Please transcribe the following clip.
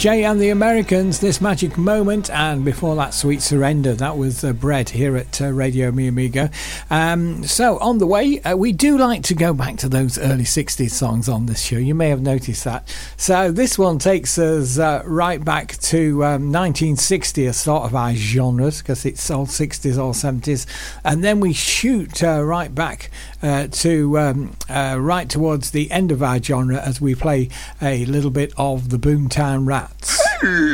Jay and the Americans, This Magic Moment, and before that, Sweet Surrender. That was Bread here at Radio Mi Amigo. So on the way, we do like to go back to those early 60s songs on this show. You may have noticed that. So this one takes us right back to 1960 as sort of our genres, because it's all 60s, all 70s. And then we shoot right back to right towards the end of our genre as we play a little bit of the Boomtown Rats.